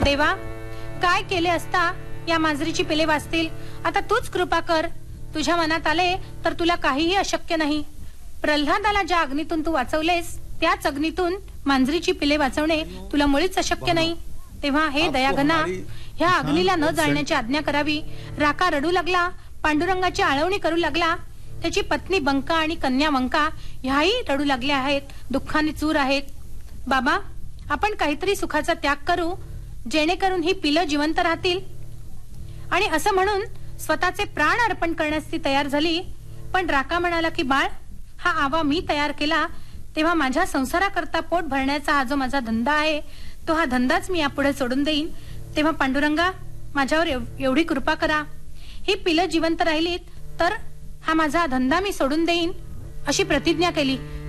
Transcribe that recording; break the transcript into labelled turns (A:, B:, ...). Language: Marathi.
A: देवा, काय केले असता या मांजरीची पिले वाचतील? आता तूच कृपा कर. तुझ्या मनात आले तर तुला काहीही अशक्य नाही. प्रल्हादाला ज्या अग्नीतून तू वाचवलेस त्याच अग्नीतून मांजरीची पिले वाचवणे तुला मुळीच अशक्य नाही. तेव्हा हे दयाघना, ह्या अग्नीला न जाळण्याची आज्ञा करावी. राका रडू लागला, पांडुरंगाची आळवणी करू लागला. त्याची पत्नी बंका आणि कन्या मंका ह्याही रडू लागल्या आहेत, दुःखाने चूर आहेत. बाबा, आपण काहीतरी सुखाचा त्याग करू, जेणेकरून ही पिलं जिवंत राहतील. आणि असं म्हणून स्वतःचे प्राण अर्पण करण्यास ती तयार झाली. पण राका म्हणाला की बाळ, हा आवा मी तयार केला, तेव्हा माझ्या संसाराकरता पोट भरण्याचा हा जो माझा धंदा आहे, तो हा धंदाच मी यापुढे सोडून देईन. तेव्हा पांडुरंगा, माझ्यावर एवढी कृपा करा. ही पिलं जिवंत राहिलीत तर हा माझा धंदा मी सोडून देईन अशी प्रतिज्ञा केली.